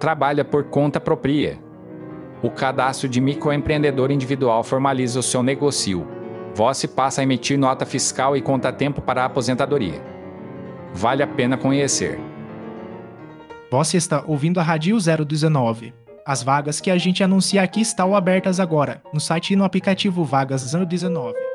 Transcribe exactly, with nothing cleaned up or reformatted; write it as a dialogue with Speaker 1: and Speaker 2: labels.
Speaker 1: trabalha por conta própria. O cadastro de microempreendedor individual formaliza o seu negócio. Você passa a emitir nota fiscal e conta tempo para a aposentadoria. Vale a pena conhecer.
Speaker 2: Você está ouvindo a Rádio zero dezenove. As vagas que a gente anuncia aqui estão abertas agora, no site e no aplicativo Vagas zero dezenove.